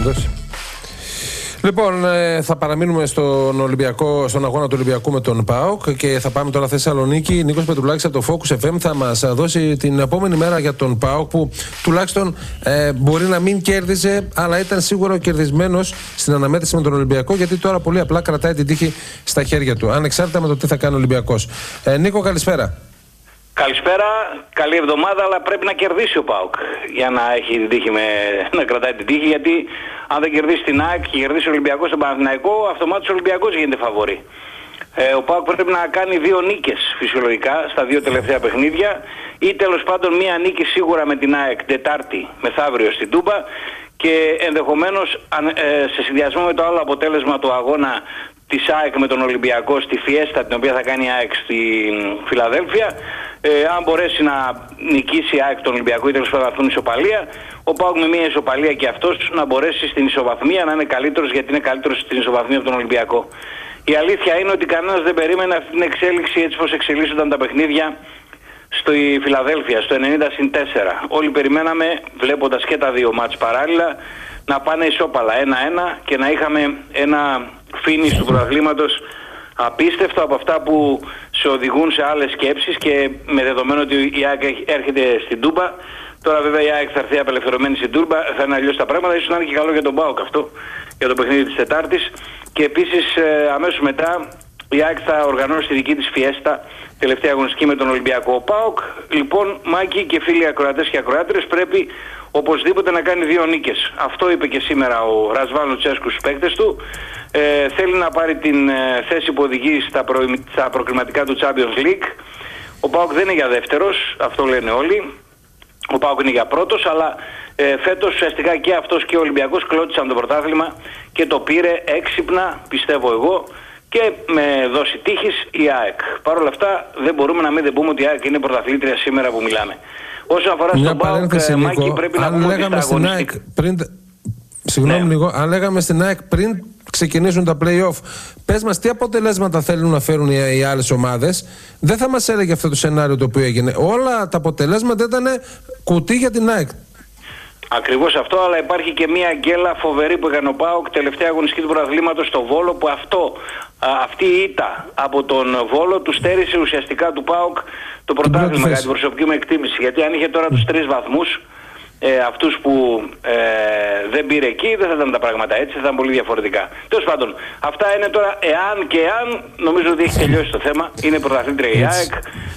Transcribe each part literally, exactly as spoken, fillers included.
δώσει. Λοιπόν, θα παραμείνουμε στον, Ολυμπιακό, στον αγώνα του Ολυμπιακού με τον ΠΑΟΚ και θα πάμε τώρα Θεσσαλονίκη. Νίκος Πετρουλάκης από το Focus εφ εμ θα μας δώσει την επόμενη μέρα για τον ΠΑΟΚ, που τουλάχιστον ε, μπορεί να μην κέρδιζε, αλλά ήταν σίγουρα κερδισμένος στην αναμέτρηση με τον Ολυμπιακό, γιατί τώρα πολύ απλά κρατάει την τύχη στα χέρια του, ανεξάρτητα με το τι θα κάνει ο Ολυμπιακός. Ε, Νίκο, καλησπέρα. Καλησπέρα, καλή εβδομάδα, αλλά πρέπει να κερδίσει ο ΠΑΟΚ για να έχει την τύχη με, να κρατάει την τύχη, γιατί αν δεν κερδίσει την ΑΕΚ και κερδίσει ο Ολυμπιακός στον Παναθηναϊκό, αυτομάτως ο Ολυμπιακός γίνεται φαβορί. Ε, ο ΠΑΟΚ πρέπει να κάνει δύο νίκες φυσιολογικά στα δύο τελευταία παιχνίδια, ή τέλος πάντων μία νίκη σίγουρα με την ΑΕΚ Τετάρτη μεθαύριο στην Τούμπα, και ενδεχομένως ε, σε συνδυασμό με το άλλο αποτέλεσμα του αγώνα της ΑΕΚ με τον Ολυμπιακό στη Φιέστα, την οποία θα κάνει η ΑΕΚ στη Φιλαδέλφια, ε, αν μπορέσει να νικήσει η ΑΕΚ τον Ολυμπιακό ή τέλος πάντων αυτόν ισοπαλία, ο ΠΑΟΚ με μια ισοπαλία και αυτός να μπορέσει στην ισοβαθμία να είναι καλύτερος, γιατί είναι καλύτερος στην ισοβαθμία από τον Ολυμπιακό. Η αλήθεια είναι ότι κανένας δεν περίμενε αυτή την εξέλιξη έτσι πως εξελίσσονταν τα παιχνίδια στη Φιλαδέλφια, στο ενενήντα συν τέσσερα. Όλοι περιμέναμε, βλέποντας και τα δύο μάτς παράλληλα, να πάνε ισόπαλα ένα ένα και να είχαμε ένα φίνις του πρωταθλήματος απίστευτο, από αυτά που σε οδηγούν σε άλλες σκέψεις, και με δεδομένο ότι η ΑΕΚ έρχεται στην Τούμπα. Τώρα βέβαια η ΑΕΚ θα έρθει απελευθερωμένη στην Τούμπα, θα είναι αλλιώς τα πράγματα, ίσως να είναι και καλό για τον ΠΑΟΚ αυτό, για το παιχνίδι της Τετάρτης. Και επίσης ε, αμέσως μετά η ΑΕΚ θα οργανώσει τη δική της φιέστα, τελευταία αγωνιστική με τον Ολυμπιακό. Ο ΠΑΟΚ, λοιπόν, Μάκη και φίλοι ακροατές και ακροάτρες, πρέπει οπωσδήποτε να κάνει δύο νίκες. Αυτό είπε και σήμερα ο Ρασβάν Λουτσέσκου στους παίκτες του. Ε, θέλει να πάρει την ε, θέση που οδηγεί στα, προ, στα προκριματικά του Champions League. Ο ΠΑΟΚ δεν είναι για δεύτερος, αυτό λένε όλοι. Ο ΠΑΟΚ είναι για πρώτος, αλλά ε, φέτος ουσιαστικά και αυτός και ο Ολυμπιακός κλώτισαν το πρωτάθλημα και το πήρε έξυπνα, πιστεύω εγώ, και με δόση τύχης η ΑΕΚ. Παρ' όλα αυτά δεν μπορούμε να μην δεν πούμε ότι η ΑΕΚ είναι πρωταθλήτρια σήμερα που μιλάμε. Όσον αφορά στον ΠΑΟΚ, Μάκη, πρέπει να πούμε ότι στα αγωνιστικά... Συγγνώμη ναι. λίγο, αν λέγαμε στην ΑΕΚ πριν ξεκινήσουν τα play-off, πες μας τι αποτελέσματα θέλουν να φέρουν οι, οι άλλες ομάδες, δεν θα μας έλεγε αυτό το σενάριο το οποίο έγινε. Όλα τα αποτελέσματα ήταν κουτί για την ΑΕΚ. Ακριβώς αυτό, αλλά υπάρχει και μια γκέλα φοβερή που έκανε ο ΠΑΟΚ τελευταία αγωνιστική του πρωταθλήματος στο Βόλο, που αυτό, α, αυτή η ήττα από τον Βόλο του στέρισε ουσιαστικά του ΠΑΟΚ το πρωτάθλημα, κατά την προσωπική μου εκτίμηση. Γιατί αν είχε τώρα τους τρεις βαθμούς, ε, αυτούς που ε, δεν πήρε εκεί, δεν θα ήταν τα πράγματα έτσι, θα ήταν πολύ διαφορετικά. Τέλος πάντων, αυτά είναι τώρα εάν και εάν, νομίζω ότι έχει τελειώσει το θέμα, είναι πρωταθλήτρια η ΑΕΚ.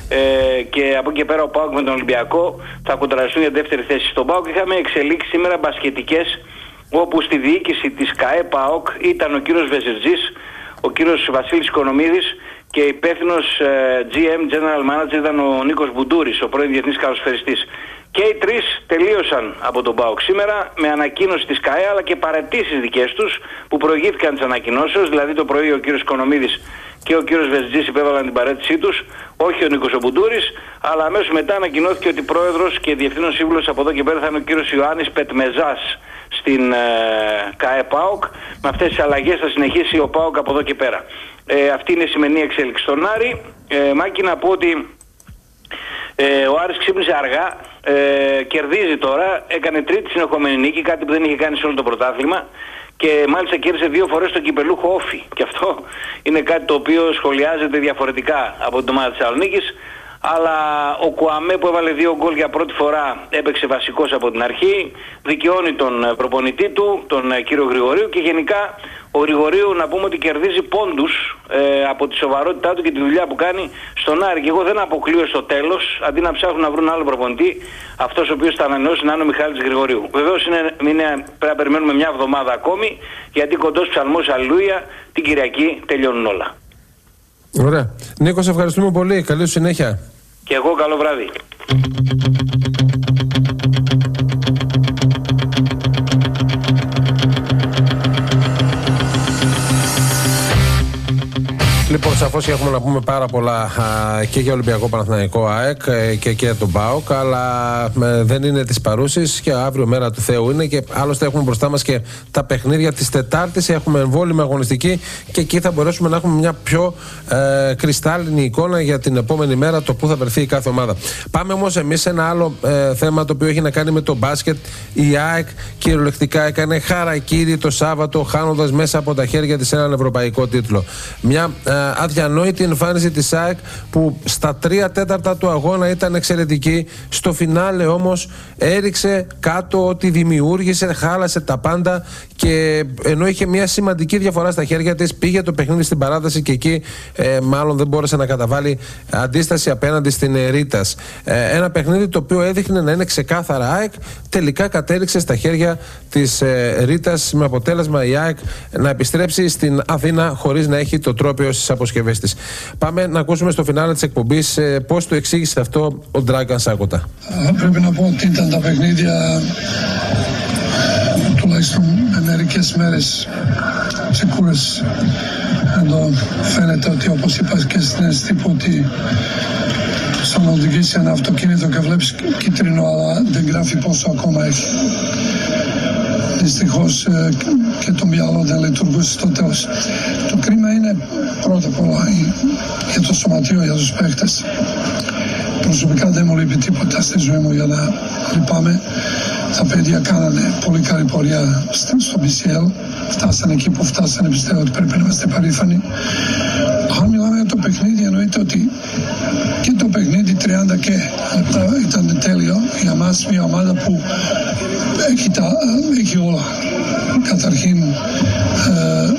Ε, και από εκεί και πέρα ο ΠΑΟΚ με τον Ολυμπιακό θα κοντραριστούν για δεύτερη θέση. Στον ΠΑΟΚ είχαμε εξελίξει σήμερα μπασκετικές, όπου στη διοίκηση της ΚΑΕ ΠΑΟΚ ήταν ο κύριος Βεζερτζής, ο κύριος Βασίλης Οικονομίδης, και υπεύθυνος ε, τζι εμ, General Manager, ήταν ο Νίκος Μπουντούρης, ο πρώην διεθνής καλοσφαιριστής. Και οι τρεις τελείωσαν από τον ΠΑΟΚ σήμερα με ανακοίνωση της ΚΑΕ, αλλά και παραιτήσεις δικές τους που προηγήθηκαν τις ανακοινώσεις. Δηλαδή το πρωί ο κύριος Οικονομίδης και ο κύριος Βεζτζής υπέβαλαν την παραίτησή τους, όχι ο Νίκος ο Μπουντούρης, αλλά αμέσως μετά ανακοινώθηκε ότι πρόεδρος και διευθύνων σύμβουλος από εδώ και πέρα θα είναι ο κύριος Ιωάννης Πετμεζάς στην ε, ΚΑΕ ΠΑΟΚ. Με αυτές τις αλλαγές θα συνεχίσει ο ΠΑΟΚ από εδώ και πέρα. Ε, αυτή είναι η σημερινή εξέλιξη στον Άρη. Ε, Μάκη, να πω ότι ε, ο Άρης ξύπνησε αργά, ε, κερδίζει τώρα, έκανε τρίτη συνεχόμενη νίκη, κάτι που δεν είχε κάνει σε όλο το πρωτάθλημα, και μάλιστα κέρδισε δύο φορές τον κυπελούχο Όφη. Και αυτό είναι κάτι το οποίο σχολιάζεται διαφορετικά από την ομάδα της Θεσσαλονίκης. Αλλά ο Κουαμέ που έβαλε δύο γκολ για πρώτη φορά έπαιξε βασικός από την αρχή, δικαιώνει τον προπονητή του, τον κύριο Γρηγορίου, και γενικά ο Γρηγορίου να πούμε ότι κερδίζει πόντους ε, από τη σοβαρότητά του και τη δουλειά που κάνει στον Άρη. Και εγώ δεν αποκλείω στο τέλος, αντί να ψάχνουν να βρουν άλλο προπονητή, αυτός ο οποίος θα ανανεώσει να είναι ο Μιχάλης Γρηγορίου. Βεβαίως είναι, είναι, πρέπει να περιμένουμε μια εβδομάδα ακόμη, γιατί κοντός ψαλμός αλληλούια, την Κυριακή τελειώνουν όλα. Ωραία. Νίκο, σε ευχαριστούμε πολύ. Καλή σου συνέχεια. Και εγώ καλό βράδυ. Λοιπόν, σαφώς και έχουμε να πούμε πάρα πολλά α, και για Ολυμπιακό, Παναθηναϊκό, ΑΕΚ και, και τον ΠΑΟΚ, αλλά με, δεν είναι της παρούσης και αύριο μέρα του Θεού είναι, και άλλωστε έχουμε μπροστά μας και τα παιχνίδια της Τετάρτης. Έχουμε εμβόλυμη αγωνιστική και εκεί θα μπορέσουμε να έχουμε μια πιο ε, κρυστάλλινη εικόνα για την επόμενη μέρα, το που θα βρεθεί η κάθε ομάδα. Πάμε όμως εμείς σε ένα άλλο ε, θέμα, το οποίο έχει να κάνει με το μπάσκετ. Η ΑΕΚ κυριολεκτικά έκανε χαρακίρι το Σάββατο, χάνοντας μέσα από τα χέρια της έναν ευρωπαϊκό τίτλο. Μια ε, αδιανόητη εμφάνιση της ΑΕΚ που στα τρία τέταρτα του αγώνα ήταν εξαιρετική. Στο φινάλε όμως έριξε κάτω ό,τι δημιούργησε, χάλασε τα πάντα, και ενώ είχε μια σημαντική διαφορά στα χέρια της, πήγε το παιχνίδι στην παράταση και εκεί ε, μάλλον δεν μπόρεσε να καταβάλει αντίσταση απέναντι στην ε, Ρίτας. Ε, ένα παιχνίδι το οποίο έδειχνε να είναι ξεκάθαρα ΑΕΚ, τελικά κατέληξε στα χέρια της ε, Ρίτας, με αποτέλεσμα η ΑΕΚ να επιστρέψει στην Αθήνα χωρίς να έχει το τρόπαιο στις αποσκευές της. Πάμε να ακούσουμε στο φινάλε της εκπομπής ε, πώς το εξήγησε αυτό ο Ντράγκαν Σάκοτα. Πρέπει να πω ότι ήταν τα παιχνίδια τουλάχιστον με μερικές μέρες ξεκούραση. Εδώ φαίνεται ότι, όπως είπα και στην αίσθηση, ότι σαν να οδηγήσει ένα αυτοκίνητο και βλέπεις κίτρινο αλλά δεν γράφει πόσο ακόμα έχει. Δυστυχώς και το μυαλό δεν λειτουργούσε στο τέλος. Το κρίμα είναι πρώτα απ' όλα για το σωματείο, για τους παίχτες. Προσωπικά δεν μου λείπει τίποτα στη ζωή μου για να λυπάμαι. Τα παιδιά κάνανε πολύ καλή πορεία στο μπι σι ελ. Φτάσανε εκεί που φτάσανε, πιστεύω ότι πρέπει να είμαστε περήφανοι. Αν μιλάμε για το παιχνίδι, εννοείται ότι και το παιχνίδι τριάντα και λεπτά ήταν τέλειο για μας, μια ομάδα που έχει, τα, έχει όλα. Καταρχήν ε,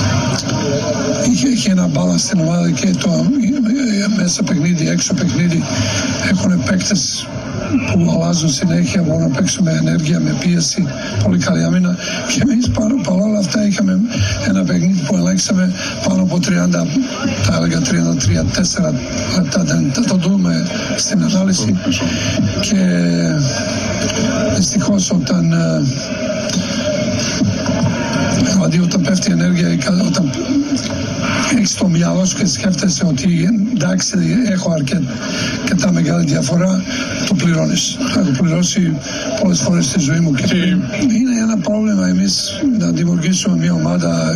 είχε, είχε ένα μπάλα στην ομάδα και το μέσα παιχνίδι, έξω παιχνίδι έχουν παίκτες που αλλάζουν συνέχεια, μπορούν να παίξουν με ενέργεια, με πίεση, πολύ καλή άμυνα. Και εμείς παρόλα αυτά είχαμε ένα παιχνίδι που ελέγξαμε πάνω από τριάντα, θα έλεγα τριάντα τρία τέσσερα λεπτά. Δεν θα το δούμε στην ανάλυση. Και δυστυχώς όταν δηλαδή όταν πέφτει η ενέργεια, όταν έχεις το μυαλό σου και σκέφτεσαι ότι εντάξει έχω αρκετά μεγάλη διαφορά, το πληρώνεις. Το έχω πληρώσει πολλές φορές στη ζωή μου και είναι ένα πρόβλημα εμείς να δημιουργήσουμε μια ομάδα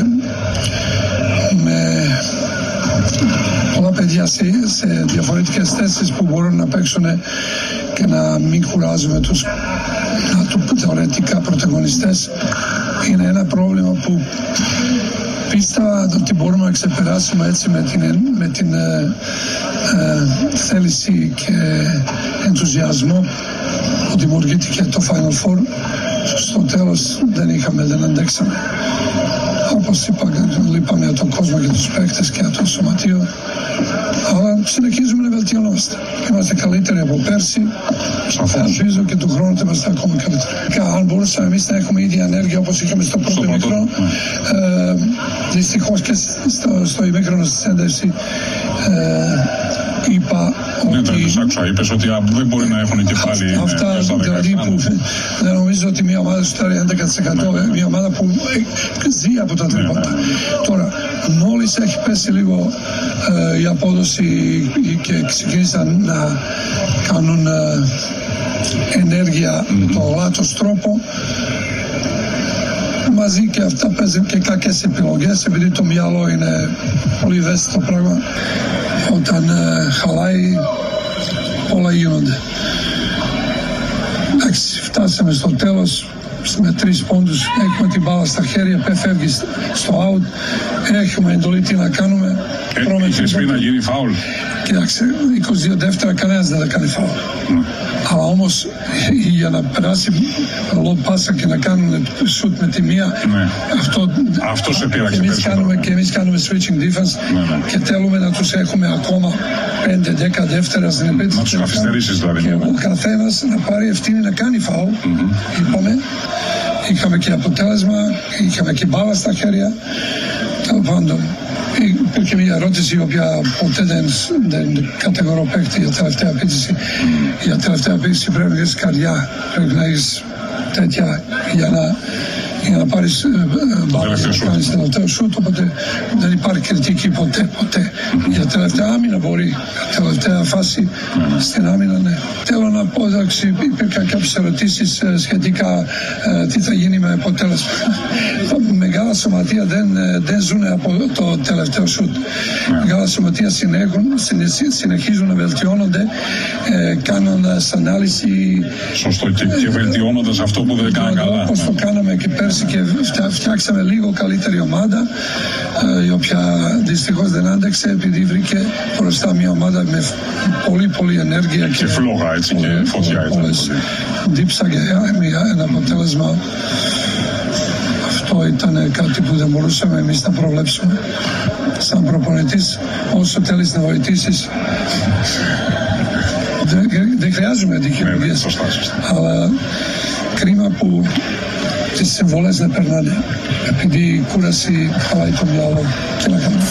με πολλά παιδιά σε, σε διαφορετικές θέσεις που μπορούν να παίξουν και να μην κουράζουμε τους θεωρητικά πρωταγωνιστές. Είναι ένα πρόβλημα που πίστευα ότι μπορούμε να ξεπεράσουμε έτσι με την, με την ε, ε, θέληση και ενθουσιασμό που δημιουργήθηκε το Final Four. Στο τέλος δεν είχαμε, δεν αντέξαμε. Όπως είπα, λείπαμε για τον κόσμο και τους παίκτες και για το σωματείο. Αλλά συνεχίζουμε να βελτιωνόμαστε. Είμαστε καλύτεροι από πέρσι. Ελπίζω και του χρόνου θα είμαστε ακόμα καλύτεροι. Και αν μπορούσαμε εμείς να έχουμε ίδια ενέργεια όπως είχαμε στο πρώτο ημίχρονο, ε, δυστυχώς και στο, στο ημίχρονο στη συνέντευξη ε, είπα ναι, ότι... Ναι, άκουσα. Είπες ότι δεν μπορεί να έχουν και πάλι... Αυτά δηλαδή που δεν νομίζω ότι μια ομάδα σου τάρει έντεκα τοις εκατό, μια ομάδα που ζει από τα τρίποτα. Τώρα, μόλις έχει πέσει λίγο ε, η απόδοση και ξεκίνησαν να κάνουν ε, ενέργεια mm-hmm. το λάθος τρόπο, μαζί και αυτά παίζουν και κακές επιλογές, επειδή το μυαλό είναι πολύ ευαίσθητο πράγμα. Όταν ε, χαλάει όλα γίνονται. Εντάξει, φτάσαμε στο τέλος με τρεις πόντους, έχουμε την μπάλα στα χέρια, φεύγει στο out, έχουμε εντολή τι να κάνουμε. Ε, είχες πει να γίνει φάουλ. Κοιτάξτε, είκοσι δύο δεύτερα κανένας δεν θα κάνει φάουλ. Mm. Αλλά όμως για να περάσει λόγω πάσα και να κάνουν σουτ με τη μία, ναι. αυτό, αυτό σε πείραξε εμείς κάνουμε, και εμείς κάνουμε switching defense ναι, ναι. και θέλουμε να τους έχουμε ακόμα πέντε δέκα δεύτερα στην επέτηση. Να τους καθυστερήσεις δηλαδή. Και ο καθένας να πάρει ευθύνη να κάνει φάουλ. Mm-hmm. Είπαμε, είχαμε και αποτέλεσμα, είχαμε και μπάλα στα χέρια. Τέλος πάντων, υπήρχε μια ερώτηση η οποία ποτέ δεν, δεν κατηγορώ παίκτη για τελευταία επίτηση. Mm. Για τελευταία επίτηση πρέπει να έχεις καρδιά, πρέπει να έχεις τέτοια για να, για να πάρεις μπάλα και να κάνεις τελευταίο σούτ, οπότε δεν υπάρχει κριτική ποτέ, ποτέ. Για τελευταία άμυνα μπορεί, για τελευταία φάση στην άμυνα, ναι. Θέλω να πω, εντάξει, υπήρχαν κάποιες ερωτήσεις σχετικά ε, τι θα γίνει με αποτέλεσμα. Μεγάλα σωματεία δεν, δεν ζουν από το τελευταίο σούτ. Μεγάλα σωματεία συνέχουν, συνεχίζουν να βελτιώνονται, ε, κάνοντας ανάλυση. Σωστό, και, και βελτιώνοντας αυτό που δεν κάνει καλά. Όπως το κάναμε και πέρσι και φτιάξαμε λίγο καλύτερη ομάδα, ε, η οποία δυστυχώς δεν άντεξε επειδή βρήκε μπροστά μια ομάδα με πολύ πολύ ενέργεια και, και φλόγα, έτσι, και φωτιά. Δίψαγε ένα αποτέλεσμα. Αυτό ήταν κάτι που δεν μπορούσαμε εμείς να προβλέψουμε. Σαν προπονητής, όσο θέλεις να βοηθήσεις, δεν, δεν χρειάζομαι δικαιολογίες. Αλλά κρίμα που τις συμβολές δεν περνάνε, επειδή η κούραση χαλάει το μυαλό. Τι να κάνουμε.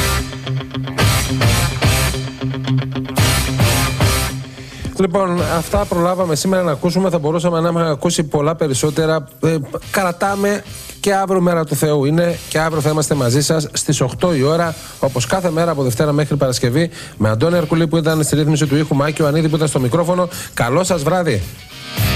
Λοιπόν, αυτά προλάβαμε σήμερα να ακούσουμε. Θα μπορούσαμε να έχουμε ακούσει πολλά περισσότερα. Ε, κρατάμε και αύριο μέρα του Θεού είναι και αύριο θα είμαστε μαζί σας στις οκτώ η ώρα, όπως κάθε μέρα από Δευτέρα μέχρι Παρασκευή, με Αντώνη Αρκουλή που ήταν στη ρύθμιση του ήχου, Μάκη Ιωαννίδη που ήταν στο μικρόφωνο. Καλό σας βράδυ.